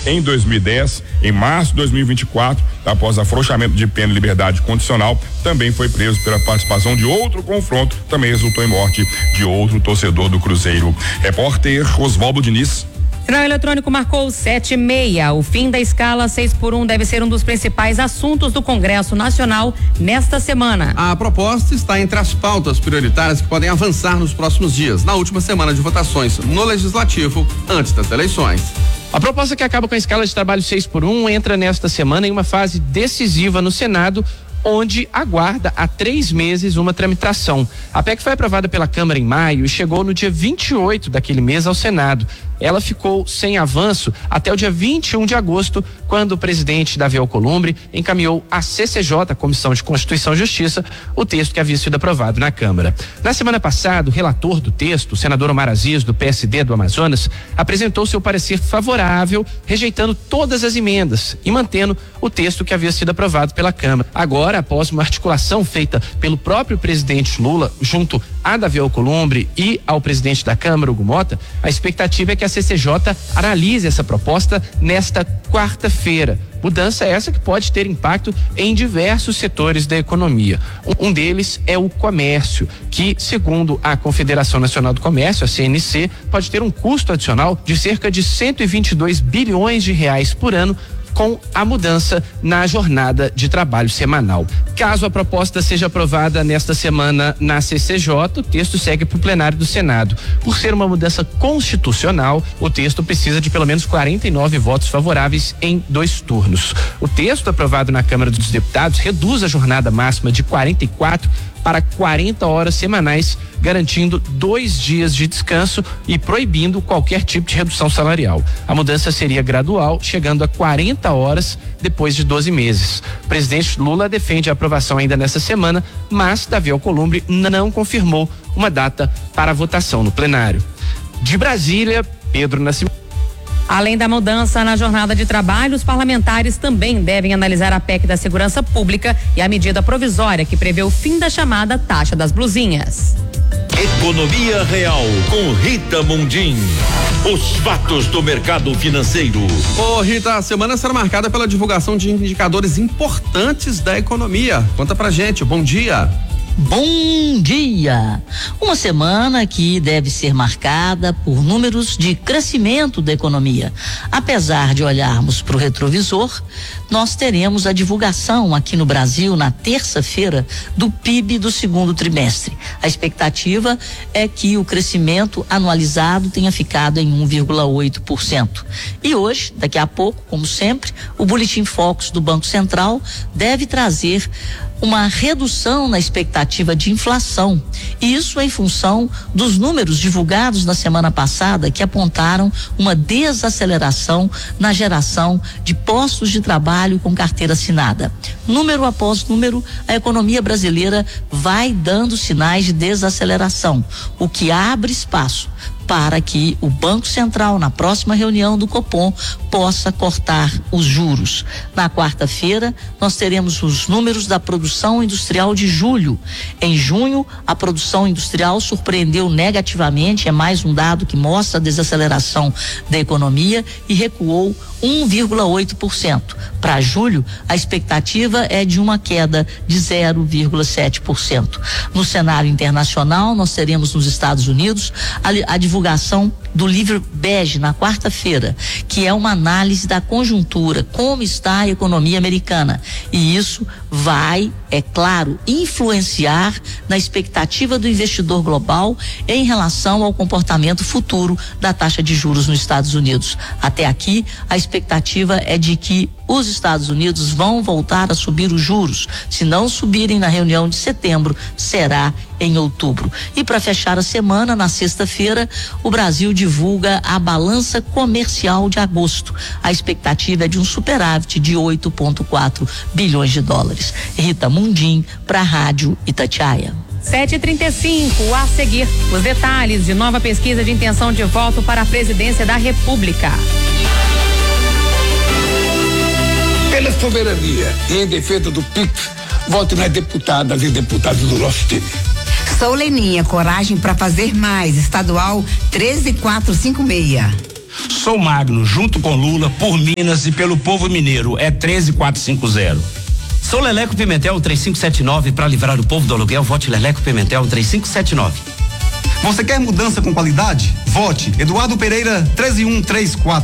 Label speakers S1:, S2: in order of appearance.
S1: em 2010. Em março de 2024, após afrouxamento de pena e liberdade condicional, também foi preso pela participação de outro confronto, também resultou em morte de outro torcedor do Cruzeiro. Repórter Oswaldo Diniz.
S2: Sinal eletrônico marcou 7h30. O fim da escala 6x1 deve ser um dos principais assuntos do Congresso Nacional nesta semana.
S3: A proposta está entre as pautas prioritárias que podem avançar nos próximos dias, na última semana de votações no Legislativo, antes das eleições.
S4: A proposta que acaba com a escala de trabalho 6x1 entra nesta semana em uma fase decisiva no Senado, onde aguarda há 3 meses uma tramitação. A PEC foi aprovada pela Câmara em maio e chegou no dia 28 daquele mês ao Senado. Ela ficou sem avanço até o dia 21 de agosto, quando o presidente Davi Alcolumbre encaminhou à CCJ, a Comissão de Constituição e Justiça, o texto que havia sido aprovado na Câmara. Na semana passada, o relator do texto, o senador Omar Aziz, do PSD do Amazonas, apresentou seu parecer favorável, rejeitando todas as emendas e mantendo o texto que havia sido aprovado pela Câmara. Agora, após uma articulação feita pelo próprio presidente Lula, junto a Davi Alcolumbre e ao presidente da Câmara, Hugo Mota, a expectativa é que a CCJ analise essa proposta nesta quarta-feira. Mudança essa que pode ter impacto em diversos setores da economia. Um deles é o comércio, que, segundo a Confederação Nacional do Comércio, a CNC, pode ter um custo adicional de cerca de 122 bilhões de reais por ano, com a mudança na jornada de trabalho semanal. Caso a proposta seja aprovada nesta semana na CCJ, o texto segue para o plenário do Senado. Por ser uma mudança constitucional, o texto precisa de pelo menos 49 votos favoráveis em 2 turnos. O texto aprovado na Câmara dos Deputados reduz a jornada máxima de 44 para 40 horas semanais, garantindo 2 dias de descanso e proibindo qualquer tipo de redução salarial. A mudança seria gradual, chegando a 40 horas depois de 12 meses. O presidente Lula defende a aprovação ainda nessa semana, mas Davi Alcolumbre não confirmou uma data para a votação no plenário. De Brasília, Pedro Nascimento.
S2: Além da mudança na jornada de trabalho, os parlamentares também devem analisar a PEC da Segurança Pública e a medida provisória que prevê o fim da chamada taxa das blusinhas.
S5: Economia Real, com Rita Mundim. Os fatos do mercado financeiro.
S3: Ô Rita, a semana será marcada pela divulgação de indicadores importantes da economia. Conta pra gente, bom dia.
S6: Bom dia! Uma semana que deve ser marcada por números de crescimento da economia. Apesar de olharmos para o retrovisor, nós teremos a divulgação aqui no Brasil na terça-feira do PIB do segundo trimestre. A expectativa é que o crescimento anualizado tenha ficado em 1,8%. E hoje, daqui a pouco, como sempre, o Boletim Focus do Banco Central deve trazer uma redução na expectativa de inflação. Isso em função dos números divulgados na semana passada, que apontaram uma desaceleração na geração de postos de trabalho com carteira assinada. Número após número, a economia brasileira vai dando sinais de desaceleração, o que abre espaço para que o Banco Central, na próxima reunião do Copom, possa cortar os juros. Na quarta-feira, nós teremos os números da produção industrial de julho. Em junho, a produção industrial surpreendeu negativamente, é mais um dado que mostra a desaceleração da economia, e recuou 1,8%. Para julho, a expectativa é de uma queda de 0,7%. No cenário internacional, nós teremos nos Estados Unidos a divulgação do livro bege na quarta-feira, que é uma análise da conjuntura, como está a economia americana. E isso vai, é claro, influenciar na expectativa do investidor global em relação ao comportamento futuro da taxa de juros nos Estados Unidos. Até aqui, a expectativa é de que os Estados Unidos vão voltar a subir os juros. Se não subirem na reunião de setembro, será em outubro. E para fechar a semana, na sexta-feira, o Brasil divulga a balança comercial de agosto. A expectativa é de um superávit de 8,4 bilhões de dólares. Rita Mundim, para a Rádio Itatiaia.
S2: 7h35, a seguir, os detalhes de nova pesquisa de intenção de voto para a presidência da República.
S7: Pela soberania e em defesa do PIB, vote nas deputadas e deputados do nosso time.
S8: Sou Leninha, coragem para fazer mais, estadual 13456. Sou Magno, junto com Lula, por Minas e pelo povo mineiro. É 13450.
S9: Sou Leleco Pimentel 3579. Para livrar o povo do aluguel, vote Leleco Pimentel 3579.
S10: Você quer mudança com qualidade? Vote Eduardo Pereira 13134.